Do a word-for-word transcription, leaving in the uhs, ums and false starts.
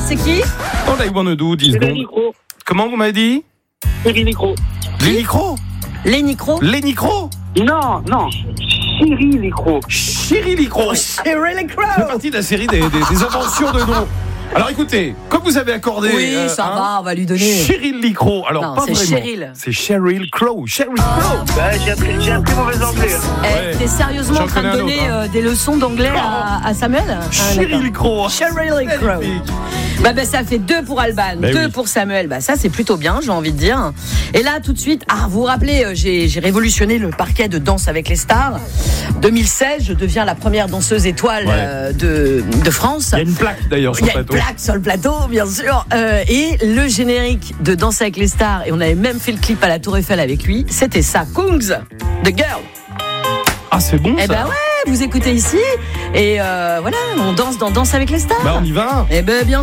c'est qui? All I wanna do, dix secondes. Comment vous m'avez dit? Cyril Nicro. Les Nicro. Les Nicro. Les Nicro. Non, non. Cyril Nicro. Cyril Nicro. Cyril Nicro. C'est partie de la série des, des, des inventions de noms. Alors écoutez, comme vous avez accordé. Oui, euh, ça hein, va, on va lui donner. Cyril Licro. Alors Non, pas c'est vraiment. Cheryl. C'est Sheryl Crow. Sheryl Crow. Bah, j'ai appris, j'ai appris mauvais anglais. Hein. Eh, Ouais. t'es sérieusement J'en en train de connais un donner autre, hein. euh, des leçons d'anglais à, à Samuel? Ah, Sheryl Crow. Cheryl Crow. Magnifique. Bah, bah ça fait deux pour Alban, Ben deux oui. pour Samuel. Bah ça c'est plutôt bien, j'ai envie de dire. Et là tout de suite, ah vous vous rappelez, euh, j'ai, j'ai révolutionné le parquet de Danse avec les stars. deux mille seize, je deviens la première danseuse étoile Ouais. euh, de de France. Il y a une plaque d'ailleurs sur Il y le a une plateau. plaque sur le plateau, bien sûr. Euh, et le générique de Danse avec les stars, et on avait même fait le clip à la Tour Eiffel avec lui, c'était ça, Kungs, The Girl. Ah c'est bon Eh ça. ben ouais, vous écoutez ici, et euh, voilà, on danse dans Danse avec les stars. Bah on y va. Eh ben bien